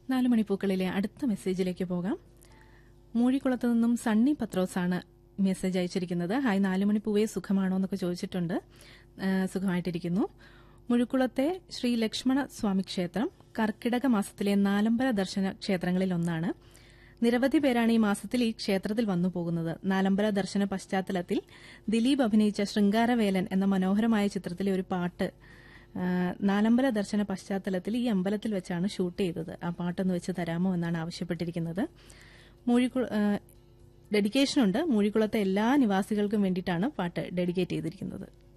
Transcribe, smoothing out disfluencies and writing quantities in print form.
4 മണിപ്പൂക്കളിലെ അടുത്ത മെസ്സേജിലേക്ക് പോകാം. മൂഴിക്കുളത്ത് നിന്നും സണ്ണി പത്രോസാണ് മെസ്സേജ് അയച്ചിരിക്കുന്നത്. ഹായ്, 4 മണിപ്പൂവേ സുഖമാണോ എന്നൊക്കെ ചോദിച്ചിട്ടുണ്ട്. സുഖമായിട്ടിരിക്കുന്നു. മുഴിക്കുളത്തെ ശ്രീ ലക്ഷ്മണ സ്വാമി ക്ഷേത്രം കർക്കിടക മാസത്തിലെ നാലമ്പല ദർശന ക്ഷേത്രങ്ങളിൽ ഒന്നാണ്. നിരവധി പേരാണ് ഈ മാസത്തിൽ ഈ ക്ഷേത്രത്തിൽ വന്നു പോകുന്നത്. നാലമ്പല ദർശന പശ്ചാത്തലത്തിൽ ദിലീപ് അഭിനയിച്ച ശൃംഗാരവേലൻ എന്ന മനോഹരമായ ചിത്രത്തിലെ ഒരു പാട്ട് നാലമ്പല ദർശന പശ്ചാത്തലത്തിൽ ഈ അമ്പലത്തിൽ വെച്ചാണ് ഷൂട്ട് ചെയ്തത്. ആ പാട്ടൊന്ന് വെച്ച് തരാമോ എന്നാണ് ആവശ്യപ്പെട്ടിരിക്കുന്നത്. ഡെഡിക്കേഷനുണ്ട്. മൂഴിക്കുളത്തെ എല്ലാ നിവാസികൾക്കും വേണ്ടിയിട്ടാണ് പാട്ട് ഡെഡിക്കേറ്റ് ചെയ്തിരിക്കുന്നത്.